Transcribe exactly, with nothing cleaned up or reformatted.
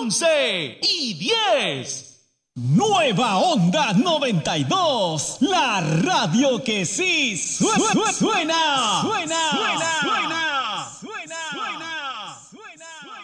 once y diez. Nueva Onda noventa y dos, la radio que sí su- su- suena, suena,